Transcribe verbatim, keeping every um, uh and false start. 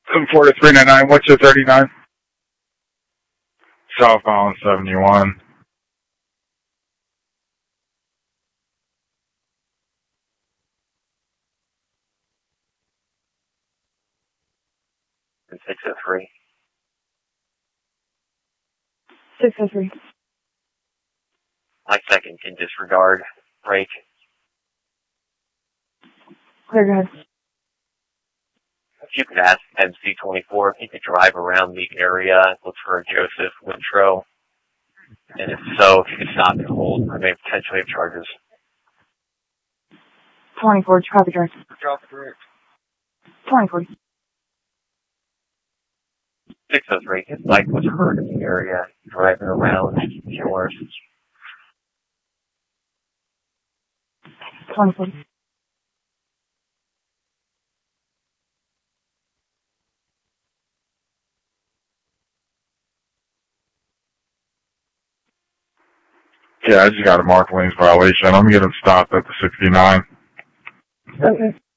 seven four to three nine nine, what's your thirty-nine? Southbound seventy-one. six oh three. six oh three. Mike second can disregard. Break. Clear, go ahead. If you could ask M C twenty-four if he could drive around the area, look for a Joseph Wintro. And if so, if you could stop and hold, I may potentially have charges. twenty-four, copy direct. Drop direct. twenty-four. six oh three, his bike was hurt in the area, driving around yours. twenty-four. Yeah, I just got a mark lanes violation. I'm getting stopped at the sixty-nine. Okay.